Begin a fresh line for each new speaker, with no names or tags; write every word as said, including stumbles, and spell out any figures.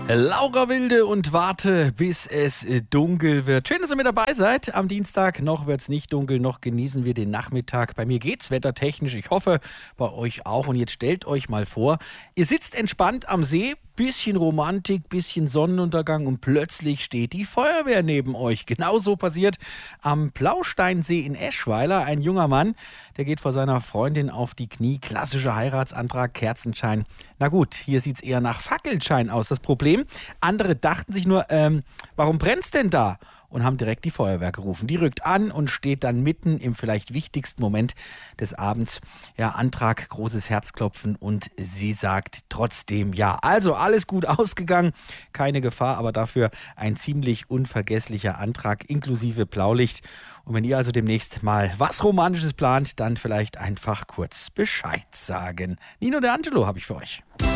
Laura Wilde und warte, bis es dunkel wird. Schön, dass ihr mit dabei seid. Am Dienstag noch wird es nicht dunkel, noch genießen wir den Nachmittag. Bei mir geht's wettertechnisch. Ich hoffe, bei euch auch. Und jetzt stellt euch mal vor, ihr sitzt entspannt am See, bisschen Romantik, bisschen Sonnenuntergang und plötzlich steht die Feuerwehr neben euch. Genauso passiert am Blausteinsee in Eschweiler. Ein junger Mann, der geht vor seiner Freundin auf die Knie. Klassischer Heiratsantrag, Kerzenschein. Na gut, hier sieht's eher nach Fackelschein aus. Das Problem, andere dachten sich nur, ähm, warum brennt's denn da? Und haben direkt die Feuerwehr gerufen. Die rückt an und steht dann mitten im vielleicht wichtigsten Moment des Abends. Ja, Antrag, großes Herzklopfen und sie sagt trotzdem ja. Also alles gut ausgegangen, keine Gefahr, aber dafür ein ziemlich unvergesslicher Antrag inklusive Blaulicht. Und wenn ihr also demnächst mal was Romantisches plant, dann vielleicht einfach kurz Bescheid sagen. Nino De Angelo habe ich für euch.